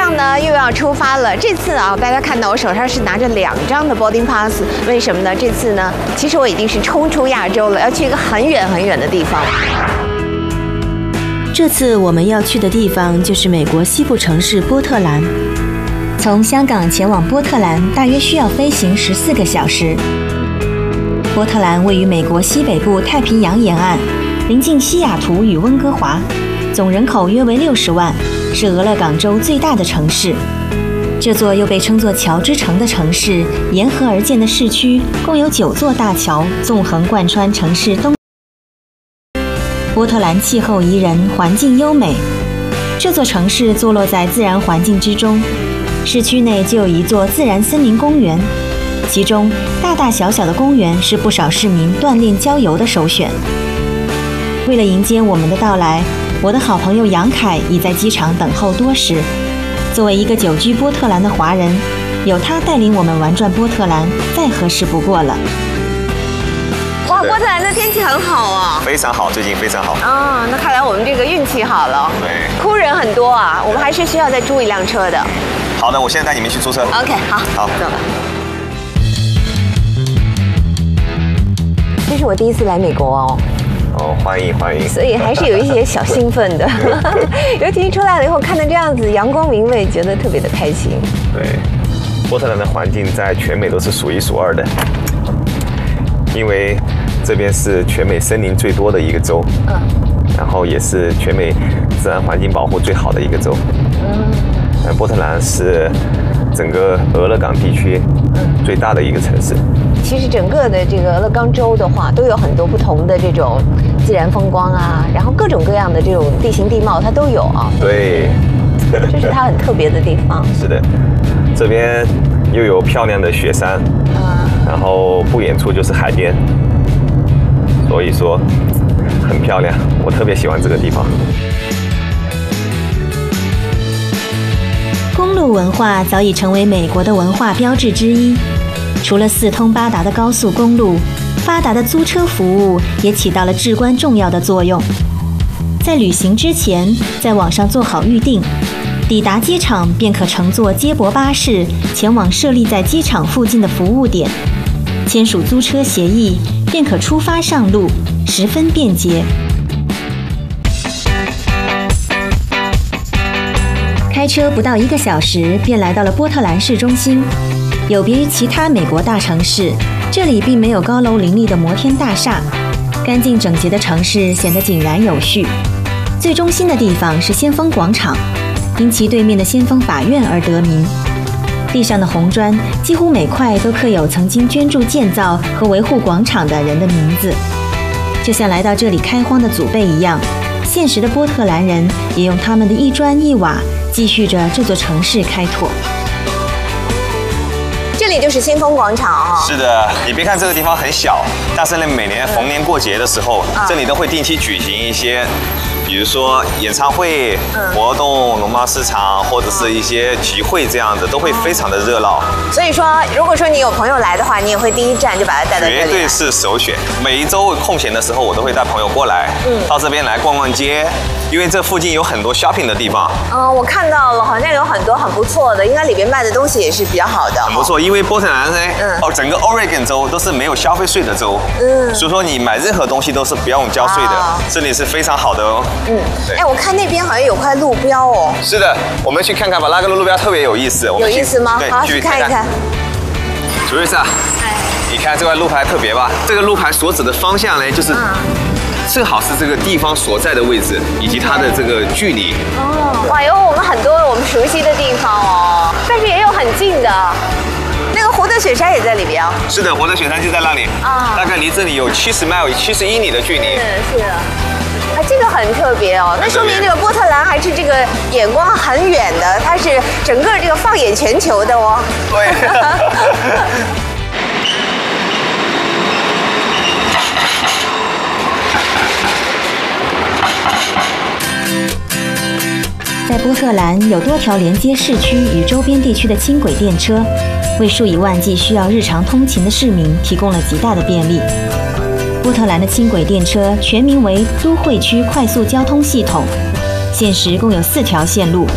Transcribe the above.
上呢又要出发了。这次啊，大家看到我手上是拿着2张的 boarding pass， 为什么呢？这次呢，其实我已经是冲出亚洲了，要去一个很远很远的地方。 这次我们要去的地方就是美国西部城市波特兰。从香港前往波特兰大约需要飞行14个小时。波特兰位于美国西北部太平洋沿岸，临近西雅图与温哥华，总人口约为60万，是俄勒冈州最大的城市。这座又被称作桥之城的城市，沿河而建的市区共有9座大桥，纵横贯穿城市东。波特兰气候宜人，环境优美。这座城市坐落在自然环境之中，市区内就有一座自然森林公园，其中大大小小的公园是不少市民锻炼郊游的首选。为了迎接我们的到来，我的好朋友杨凯已在机场等候多时。作为一个久居波特兰的华人，有他带领我们玩转波特兰，再合适不过了。 哇，波特兰的天气很好啊， 非常好，最近非常好。 啊，那看来我们这个运气好了。 对， 哭人很多啊，我们还是需要再租一辆车的。 好的，我现在带你们去租车。 OK， 好，走了。这是我第一次来美国哦。 哦，欢迎欢迎。 所以还是有一些小兴奋的，尤其出来了以后看到这样子阳光明媚，觉得特别的开心。 对，波特兰的环境在全美都是数1数2的，因为这边是全美森林最多的一个州，然后也是全美自然环境保护最好的一个州。波特兰是整个俄勒冈地区最大的一个城市。 其实整个的这个俄勒冈州的话，都有很多不同的这种自然风光啊，然后各种各样的这种地形地貌它都有啊。 对， 这是它很特别的地方。 是的，这边又有漂亮的雪山，然后不远处就是海边，所以说很漂亮，我特别喜欢这个地方。 公路文化早已成为美国的文化标志之一。除了4通8达的高速公路，发达的租车服务也起到了至关重要的作用。在旅行之前，在网上做好预订，抵达机场便可乘坐接驳巴士前往设立在机场附近的服务点，签署租车协议，便可出发上路，十分便捷。开车不到1个小时，便来到了波特兰市中心。有别于其他美国大城市，这里并没有高楼林立的摩天大厦，干净整洁的城市显得井然有序。最中心的地方是先锋广场，因其对面的先锋法院而得名。地上的红砖几乎每块都刻有曾经捐助建造和维护广场的人的名字，就像来到这里开荒的祖辈一样，现实的波特兰人也用他们的一砖一瓦继续着这座城市开拓。 这里就是先锋广场啊。 是的，你别看这个地方很小，但是呢，每年逢年过节的时候，这里都会定期举行一些，比如说演唱会、活动、农贸市场或者是一些集会这样的，都会非常的热闹。 所以说，如果说你有朋友来的话，你也会第一站就把他带到这里。 绝对是首选。每一周空闲的时候，我都会带朋友过来，到这边来逛逛街，因为这附近有很多 shopping 的地方。 我看到了，好像有很多很不错的，应该里边卖的东西也是比较好的。 很不错，因为波特兰呢，整个 Oregon 州都是没有消费税的州，所以说你买任何东西都是不用交税的，这里是非常好的哦。 哎，我看那边好像有块路标哦。 是的，我们去看看吧，那个路标特别有意思。 有意思吗？好，去看一看。 主瑞莎，你看这块路牌特别吧？这个路牌所指的方向呢，就是正好是这个地方所在的位置以及它的这个距离。 哇，有我们很多我们熟悉的地方哦，但是也有很近的。那个活的雪山也在里边。 是的，活的雪山就在那里大概离这里有70英里的距离。 是。这个很特别哦，那说明这个波特兰还是这个眼光很远的，它是整个这个放眼全球的哦。 对。 在波特兰有多条连接市区与周边地区的轻轨电车，为数以万计需要日常通勤的市民提供了极大的便利。波特兰的轻轨电车全名为都会区快速交通系统，现时共有4条线路，